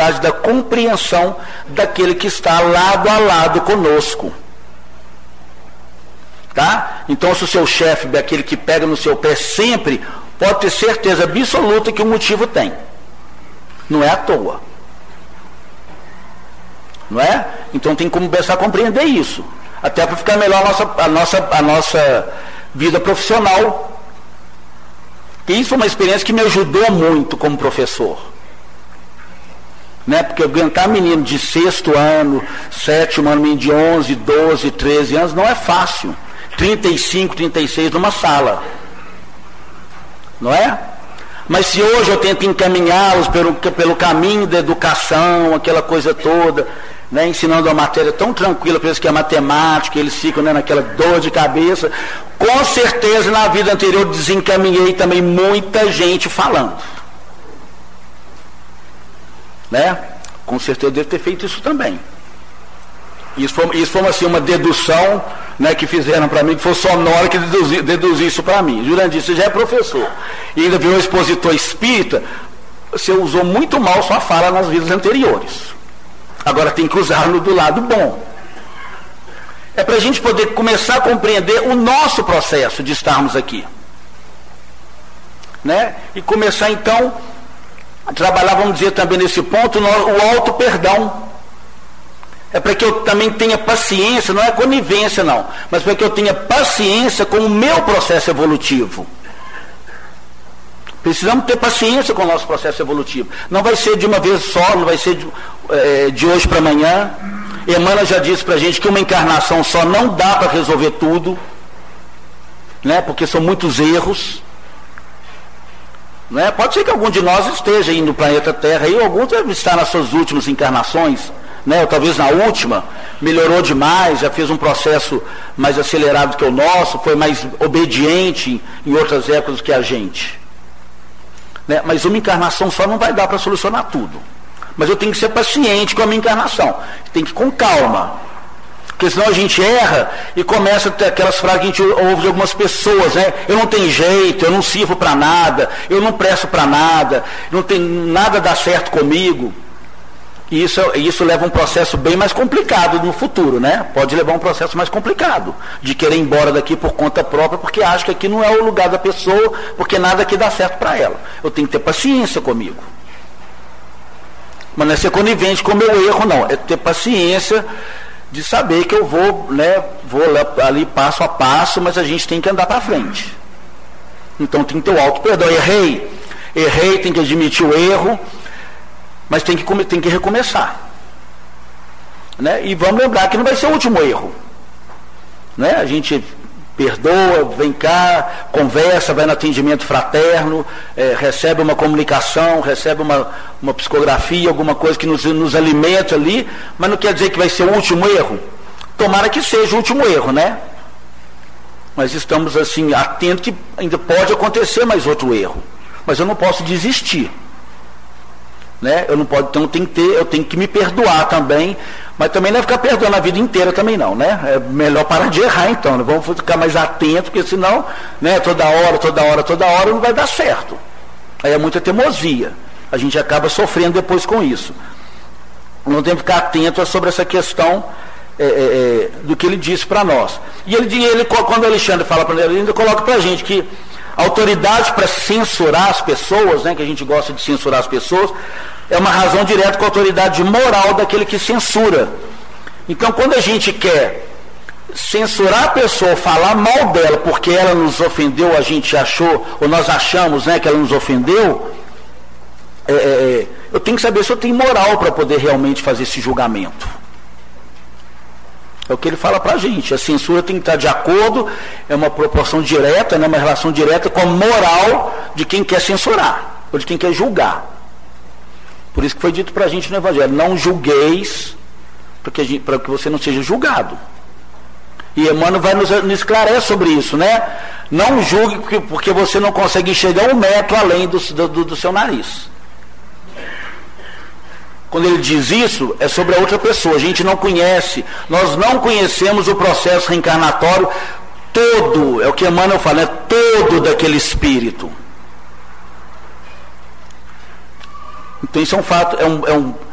da compreensão daquele que está lado a lado conosco. Tá? Então, se o seu chefe é aquele que pega no seu pé sempre, pode ter certeza absoluta que o motivo tem. Não é à toa. Não é? Então tem que começar a compreender isso. Até para ficar melhor a nossa vida profissional. E isso foi uma experiência que me ajudou muito como professor. Né? Porque aguentar menino de 6º ano, 7º ano, menino de 11, 12, 13 anos, não é fácil. 35, 36 numa sala. Não é? Mas se hoje eu tento encaminhá-los pelo caminho da educação, aquela coisa toda, né, ensinando uma matéria tão tranquila para eles que é matemática, eles ficam, né, naquela dor de cabeça, com certeza na vida anterior desencaminhei também muita gente falando. Né? Com certeza eu devo ter feito isso também. Isso foi assim, uma dedução, né, que fizeram para mim, que foi só Nora que deduziu isso para mim. Jurandir, você já é professor e ainda virou expositor espírita, você usou muito mal sua fala nas vidas anteriores. Agora tem que usá-lo do lado bom. É para a gente poder começar a compreender o nosso processo de estarmos aqui. Né? E começar então a trabalhar, vamos dizer também nesse ponto, o auto-perdão. É para que eu também tenha paciência, não é conivência não, mas para que eu tenha paciência com o meu processo evolutivo. Precisamos ter paciência com o nosso processo evolutivo. Não vai ser de uma vez só, não vai ser de hoje para amanhã. Emmanuel já disse para a gente que uma encarnação só não dá para resolver tudo, né? Porque são muitos erros. Né? Pode ser que algum de nós esteja aí no planeta Terra, e alguns deve estar nas suas últimas encarnações, né? Ou talvez na última, melhorou demais, já fez um processo mais acelerado que o nosso, foi mais obediente em outras épocas do que a gente. Né? Mas uma encarnação só não vai dar para solucionar tudo. Mas eu tenho que ser paciente com a minha encarnação. Tem que ir com calma. Porque senão a gente erra e começa a ter aquelas frases que a gente ouve de algumas pessoas, né? Eu não tenho jeito, eu não sirvo para nada, eu não presto para nada, não tem nada dá certo comigo. E isso leva a um processo bem mais complicado no futuro, né? Pode levar a um processo mais complicado, de querer ir embora daqui por conta própria, porque acha que aqui não é o lugar da pessoa, porque nada aqui dá certo para ela. Eu tenho que ter paciência comigo. Mas não é ser conivente com o meu erro, não. É ter paciência de saber que eu vou ali passo a passo, mas a gente tem que andar para frente. Então tem que ter o auto-perdão. Errei, tem que admitir o erro, mas tem que recomeçar. Né? E vamos lembrar que não vai ser o último erro. Né? A gente perdoa, vem cá, conversa, vai no atendimento fraterno, recebe uma comunicação, recebe uma psicografia, alguma coisa que nos alimenta ali, mas não quer dizer que vai ser o último erro. Tomara que seja o último erro, né? Mas estamos assim, atentos que ainda pode acontecer mais outro erro. Mas eu não posso desistir. Né? Eu tenho que me perdoar também, mas também não é ficar perdoando a vida inteira também não, né? É melhor parar de errar então, né? Vamos ficar mais atentos, porque senão, né, toda hora não vai dar certo. Aí é muita teimosia, a gente acaba sofrendo depois com isso. Não tem que ficar atento sobre essa questão do que ele disse para nós. E ele, quando o Alexandre fala para ele ainda coloca para a gente que a autoridade para censurar as pessoas, né, que a gente gosta de censurar as pessoas, é uma razão direta com a autoridade moral daquele que censura. Então, quando a gente quer censurar a pessoa, falar mal dela, porque ela nos ofendeu, a gente achou, ou nós achamos, né, que ela nos ofendeu, eu tenho que saber se eu tenho moral para poder realmente fazer esse julgamento. É o que ele fala para a gente. A censura tem que estar de acordo, é uma proporção direta, né, uma relação direta com a moral de quem quer censurar, ou de quem quer julgar. Por isso que foi dito para a gente no Evangelho: não julgueis, para que você não seja julgado. E Emmanuel vai nos esclarecer sobre isso, né? Não julgue porque você não consegue enxergar 1 metro além do seu nariz. Quando ele diz isso, é sobre a outra pessoa. A gente não conhece, nós não conhecemos o processo reencarnatório todo, é o que Emmanuel fala, é todo daquele espírito. Então isso é um fato,